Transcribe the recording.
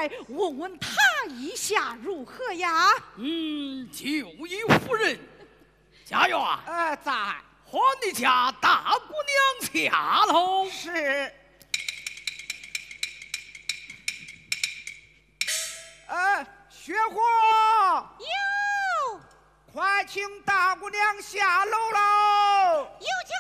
来问问他意下如何呀？ 就依夫人。家园。 在。 唤你家大姑娘下楼。 是。雪花。 有。 快请大姑娘下楼喽。 有。